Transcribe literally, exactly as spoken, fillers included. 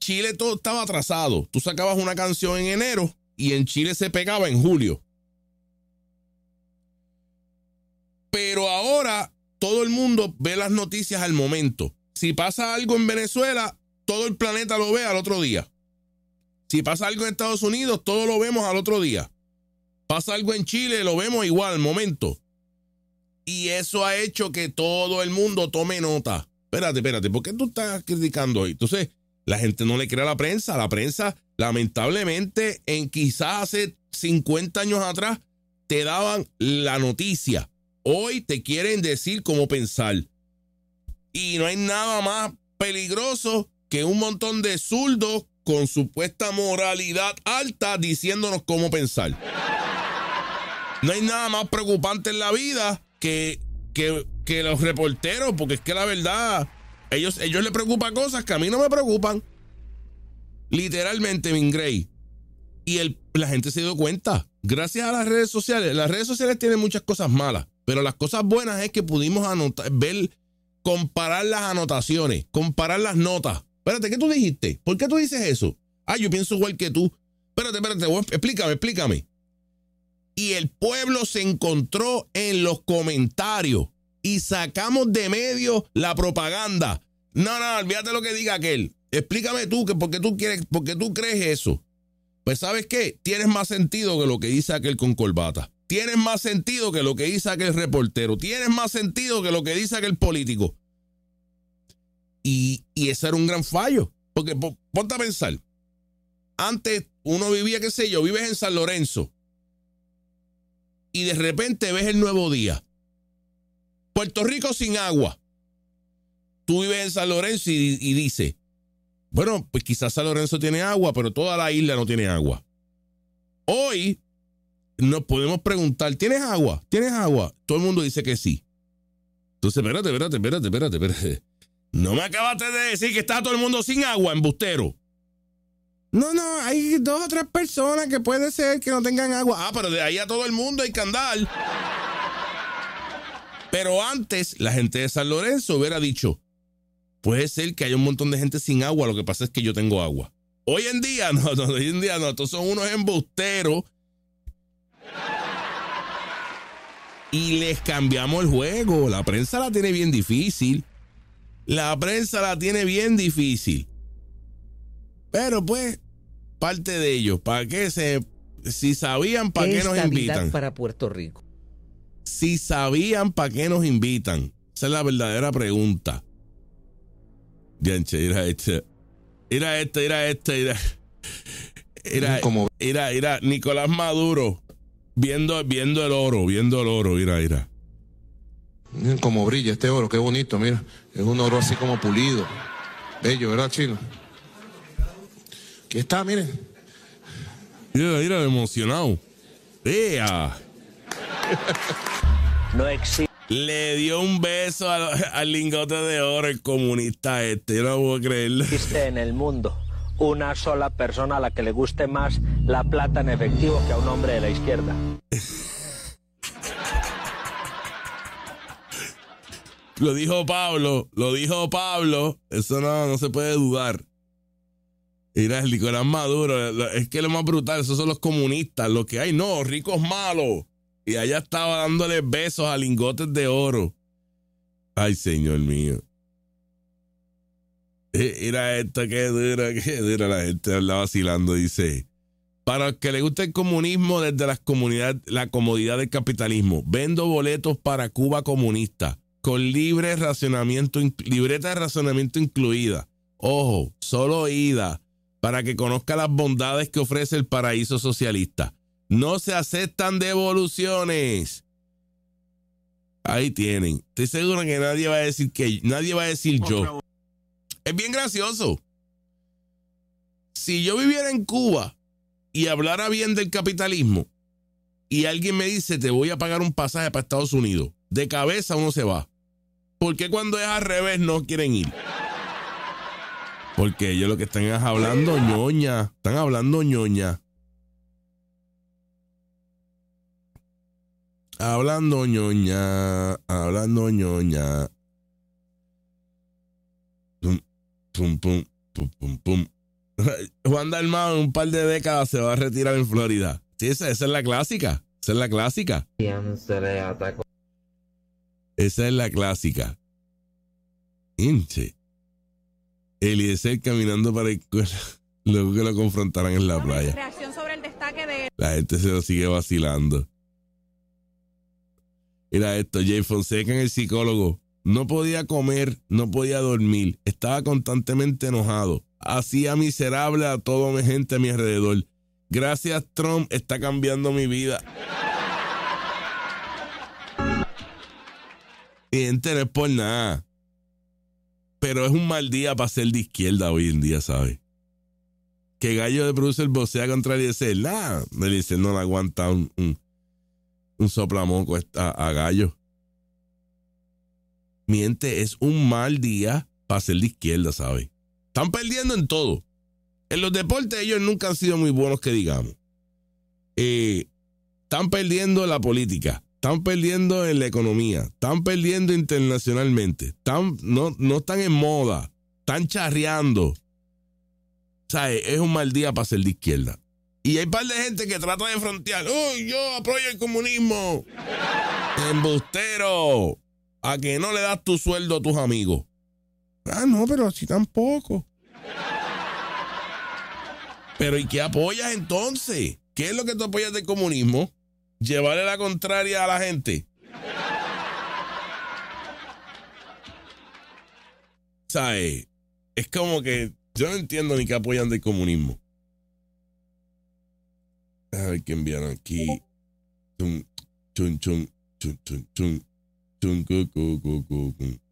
Chile todo estaba atrasado. Tú sacabas una canción en enero y en Chile se pegaba en julio. Pero ahora todo el mundo ve las noticias al momento. Si pasa algo en Venezuela, todo el planeta lo ve al otro día. Si pasa algo en Estados Unidos, todo lo vemos al otro día. Pasa algo en Chile, lo vemos igual al momento. Y eso ha hecho que todo el mundo tome nota. Espérate, espérate, ¿por qué tú estás criticando hoy? Entonces, la gente no le cree a la prensa. La prensa, lamentablemente, en quizás hace cincuenta años atrás, te daban la noticia. Hoy te quieren decir cómo pensar. Y no hay nada más peligroso que un montón de zurdos con supuesta moralidad alta diciéndonos cómo pensar. No hay nada más preocupante en la vida que, que, que los reporteros, porque es que la verdad, ellos, ellos les preocupan cosas que a mí no me preocupan. Literalmente, Mingrey. Y el, la gente se dio cuenta. Gracias a las redes sociales. Las redes sociales tienen muchas cosas malas, pero las cosas buenas es que pudimos anotar, ver, comparar las anotaciones, comparar las notas. Espérate, ¿qué tú dijiste? ¿Por qué tú dices eso? Ah, yo pienso igual que tú. Espérate, espérate, voy, explícame, explícame. Y el pueblo se encontró en los comentarios y sacamos de medio la propaganda. No, no, olvídate lo que diga aquel. Explícame tú, que por qué tú quieres, por qué tú crees eso. Pues, ¿sabes qué? Tienes más sentido que lo que dice aquel con corbata. Tienes más sentido que lo que dice aquel reportero. Tienes más sentido que lo que dice aquel político. Y, y ese era un gran fallo. Porque ponte a pensar. Antes uno vivía, qué sé yo, vives en San Lorenzo. Y de repente ves el Nuevo Día. Puerto Rico sin agua. Tú vives en San Lorenzo y, y dices, bueno, pues quizás San Lorenzo tiene agua, pero toda la isla no tiene agua. Hoy nos podemos preguntar, ¿tienes agua? ¿Tienes agua? Todo el mundo dice que sí. Entonces, espérate, espérate, espérate, espérate, espérate. No me acabaste de decir que está todo el mundo sin agua, embustero. No, no, hay dos o tres personas que puede ser que no tengan agua. Ah, pero de ahí a todo el mundo hay que andar. Pero antes, la gente de San Lorenzo hubiera dicho, puede ser que haya un montón de gente sin agua, lo que pasa es que yo tengo agua. Hoy en día, no, no hoy en día no, estos son unos embusteros. Y les cambiamos el juego. La prensa la tiene bien difícil. La prensa la tiene bien difícil. Pero pues, parte de ellos, ¿para qué se... Si sabían, ¿para qué nos invitan? Para Puerto Rico. Si sabían, ¿para qué nos invitan? Esa es la verdadera pregunta. Yanche, mira este. Mira este, mira este, mira. Mira, Como... mira, mira, Nicolás Maduro viendo, viendo el oro, viendo el oro, mira, mira. Miren cómo brilla este oro, qué bonito, mira. Es un oro así como pulido. Bello, ¿verdad, Chino? Aquí está, miren. Mira, mira, emocionado. ¡Ea! No existe. Le dio un beso al, al lingote de oro el comunista este. Yo no puedo creerlo. Existe en el mundo una sola persona a la que le guste más la plata en efectivo que a un hombre de la izquierda. Lo dijo Pablo, lo dijo Pablo. Eso no, no se puede dudar. Mira, el Nicolás Maduro, es que lo más brutal, esos son los comunistas, los que hay, no, ricos malos. Y allá estaba dándole besos a lingotes de oro. Ay, señor mío. Mira esto, qué dura, qué dura. La gente habla vacilando, dice. Para los que les gusta el comunismo desde las comunidades, la comodidad del capitalismo, vendo boletos para Cuba comunista, con libre racionamiento, libreta de racionamiento incluida. Ojo, solo ida, para que conozca las bondades que ofrece el paraíso socialista. No se aceptan devoluciones. Ahí tienen. Estoy seguro que nadie va a decir que nadie va a decir yo. Es bien gracioso. Si yo viviera en Cuba y hablara bien del capitalismo y alguien me dice te voy a pagar un pasaje para Estados Unidos, de cabeza uno se va. ¿Por qué cuando es al revés no quieren ir? Porque ellos lo que están es hablando ñoña. Están hablando ñoña. Hablando ñoña. Hablando ñoña. Pum, pum, pum, pum, pum, pum. Juan Dalmau en un par de décadas se va a retirar en Florida. Sí, esa, esa es la clásica. Esa es la clásica. Esa es la clásica. Hinche. Eliezer caminando para la escuela. Luego que lo confrontaran en la playa. Reacción sobre el destaque de... La gente se lo sigue vacilando. Mira esto, Jay Fonseca en El Psicólogo. No podía comer, no podía dormir. Estaba constantemente enojado. Hacía miserable a toda mi gente a mi alrededor. Gracias, Trump, está cambiando mi vida. Y gente, no es por nada. Pero es un mal día para ser de izquierda hoy en día, ¿sabes? Que Gallo de produce el vocea contra Eliezer. Nada, Eliezer no le aguanta un, un, un soplamoco a, a Gallo. Miente, es un mal día para ser de izquierda, ¿sabes? Están perdiendo en todo. En los deportes ellos nunca han sido muy buenos, que digamos. Eh, están perdiendo en la política. Están perdiendo en la economía. Están perdiendo internacionalmente. Están, no, no están en moda. Están charreando. ¿Sabes? Es un mal día para ser de izquierda. Y hay un par de gente que trata de frontear. ¡Uy, yo apoyo el comunismo! ¡Embustero! A que no le das tu sueldo a tus amigos. Ah, no, pero así tampoco. Pero ¿y qué apoyas entonces? ¿Qué es lo que tú apoyas del comunismo? Llevarle la contraria a la gente. ¿Sabes? Es como que yo no entiendo ni qué apoyan del comunismo. A ver qué enviaron aquí. Chun, chun, chun, chun, chun, chun, chun, cu, cu, cu, cu, cu.